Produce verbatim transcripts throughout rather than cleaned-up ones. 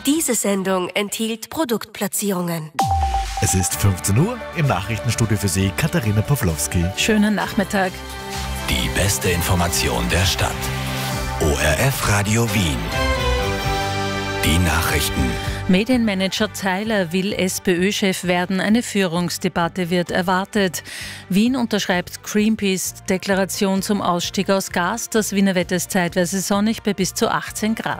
Diese Sendung enthielt Produktplatzierungen. Es ist fünfzehn Uhr, im Nachrichtenstudio für Sie Katharina Pawlowski. Schönen Nachmittag. Die beste Information der Stadt. O R F Radio Wien. Die Nachrichten. Medienmanager Zeiler will SPÖ-Chef werden. Eine Führungsdebatte wird erwartet. Wien unterschreibt Greenpeace-Deklaration zum Ausstieg aus Gas. Das Wiener Wetter ist zeitweise sonnig bei bis zu achtzehn Grad.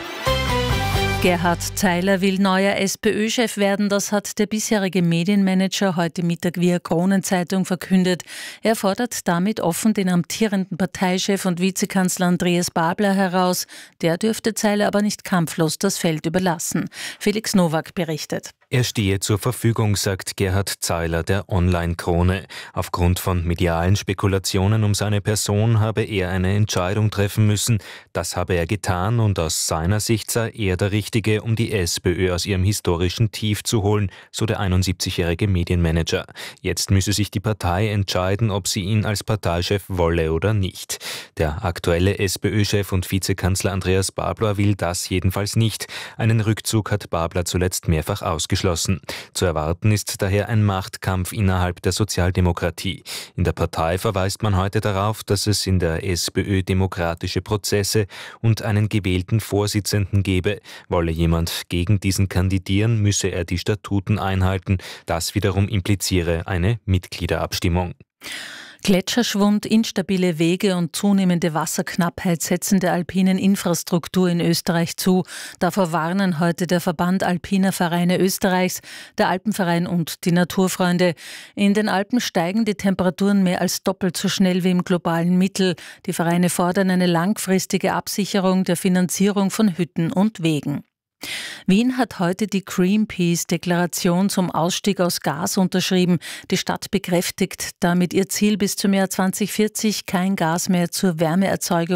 Gerhard Zeiler will neuer SPÖ-Chef werden. Das hat der bisherige Medienmanager heute Mittag via Kronenzeitung verkündet. Er fordert damit offen den amtierenden Parteichef und Vizekanzler Andreas Babler heraus. Der dürfte Zeiler aber nicht kampflos das Feld überlassen. Felix Nowak berichtet. Er stehe zur Verfügung, sagt Gerhard Zeiler der Online-Krone. Aufgrund von medialen Spekulationen um seine Person habe er eine Entscheidung treffen müssen. Das habe er getan und aus seiner Sicht sei er der Richtige, um die SPÖ aus ihrem historischen Tief zu holen, so der einundsiebzigjährige Medienmanager. Jetzt müsse sich die Partei entscheiden, ob sie ihn als Parteichef wolle oder nicht. Der aktuelle SPÖ-Chef und Vizekanzler Andreas Babler will das jedenfalls nicht. Einen Rückzug hat Babler zuletzt mehrfach ausgeschlossen. Zu erwarten ist daher ein Machtkampf innerhalb der Sozialdemokratie. In der Partei verweist man heute darauf, dass es in der SPÖ demokratische Prozesse und einen gewählten Vorsitzenden gebe. Wolle jemand gegen diesen kandidieren, müsse er die Statuten einhalten. Das wiederum impliziere eine Mitgliederabstimmung. Gletscherschwund, instabile Wege und zunehmende Wasserknappheit setzen der alpinen Infrastruktur in Österreich zu. Davor warnen heute der Verband Alpiner Vereine Österreichs, der Alpenverein und die Naturfreunde. In den Alpen steigen die Temperaturen mehr als doppelt so schnell wie im globalen Mittel. Die Vereine fordern eine langfristige Absicherung der Finanzierung von Hütten und Wegen. Wien hat heute die Greenpeace-Deklaration zum Ausstieg aus Gas unterschrieben. Die Stadt bekräftigt damit ihr Ziel, bis zum Jahr zwanzig vierzig kein Gas mehr zur Wärmeerzeugung